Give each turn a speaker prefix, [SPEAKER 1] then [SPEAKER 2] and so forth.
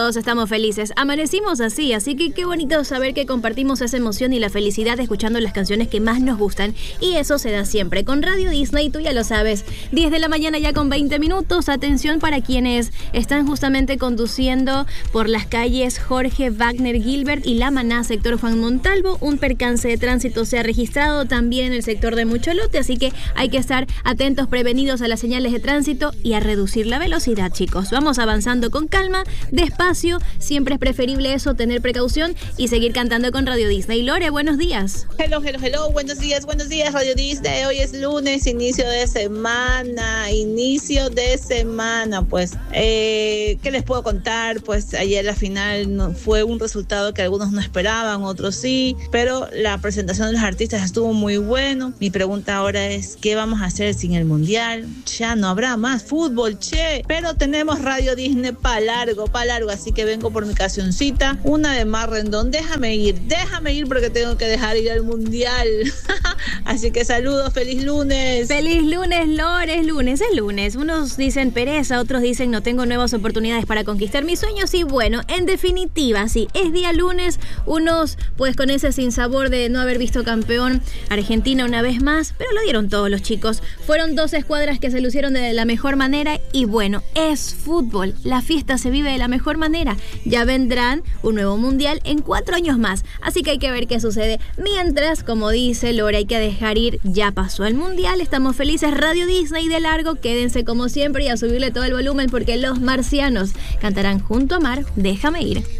[SPEAKER 1] todos estamos felices. Amanecimos así que qué bonito saber que compartimos esa emoción y la felicidad escuchando las canciones que más nos gustan. Y eso se da siempre con Radio Disney, tú ya lo sabes. 10 de la mañana ya con 20 minutos. Atención para quienes están justamente conduciendo por las calles Jorge Wagner Gilbert y La Maná, sector Juan Montalvo. Un percance de tránsito se ha registrado también en el sector de Mucholote, así que hay que estar atentos, prevenidos a las señales de tránsito y a reducir la velocidad, chicos. Vamos avanzando con calma, despacio, siempre es preferible eso, tener precaución y seguir cantando con Radio Disney. Lore, buenos días.
[SPEAKER 2] Hello, buenos días, Radio Disney. Hoy es lunes, inicio de semana, pues, ¿qué les puedo contar? Pues ayer la final no, fue un resultado que algunos no esperaban, otros sí, pero la presentación de los artistas estuvo muy bueno. Mi pregunta ahora es, ¿qué vamos a hacer sin el Mundial? Ya no habrá más fútbol, pero tenemos Radio Disney pa' largo, así que vengo por mi cancioncita, una de Mar Rendón, déjame ir porque tengo que dejar ir al Mundial. Así que saludos, feliz lunes.
[SPEAKER 1] Feliz lunes, Lore, es lunes. Unos dicen pereza, otros dicen no tengo nuevas oportunidades para conquistar mis sueños y bueno, en definitiva, sí, es día lunes, unos pues con ese sinsabor de no haber visto campeón Argentina una vez más, pero lo dieron todos los chicos. Fueron 2 escuadras que se lucieron de la mejor manera y bueno, es fútbol, la fiesta se vive de la mejor manera. Ya vendrán un nuevo mundial en 4 años más, así que hay que ver qué sucede. Mientras, como dice Lore, hay que dejar ir, ya pasó el mundial, estamos felices. Radio Disney de largo, quédense como siempre y a subirle todo el volumen porque los marcianos cantarán junto a Mar, déjame ir.